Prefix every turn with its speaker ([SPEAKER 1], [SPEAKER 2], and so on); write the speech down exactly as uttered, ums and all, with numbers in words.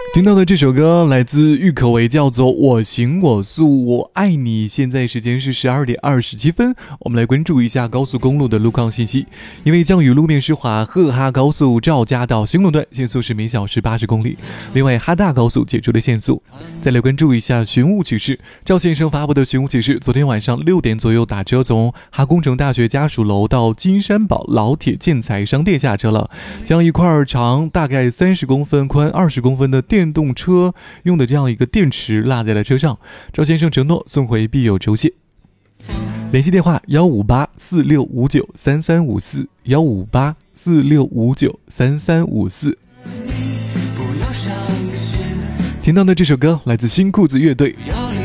[SPEAKER 1] 听到的这首歌来自郁可唯，叫做我行我素我爱你。现在时间是十二点二十七分，我们来关注一下高速公路的路况信息。因为降雨路面湿滑，赫哈高速赵家到兴隆段限速是每小时八十公里，另外哈大高速解除了限速。再来关注一下寻雾启事，赵先生发布的寻雾启事，昨天晚上六点左右打车从哈工程大学家属楼到金山堡老铁建材商店下车了，将一块长大概三十公分宽二十公分的电动车用的这样一个电池落在了车上，赵先生承诺送回必有酬谢。联系电话幺五八四六五九三三五四幺五八四六五九三三五四。听到的这首歌来自新裤子乐队，